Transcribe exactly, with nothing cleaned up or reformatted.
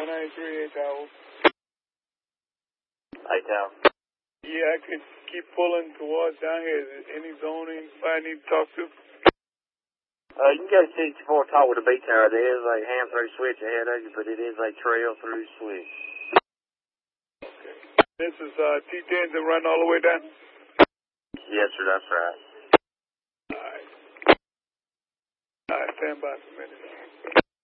one ninety-three, eight Tower. eight Tower. Yeah, I could keep pulling towards down here. Is there any zoning I need to talk to? Uh, you can go to sixty-four, talk with the B tower. There is a hand-through switch ahead of you, but it is a trail-through switch. Okay. This is uh, T ten to run all the way down? Yes, sir, that's right. All right. All right, stand by for a minute.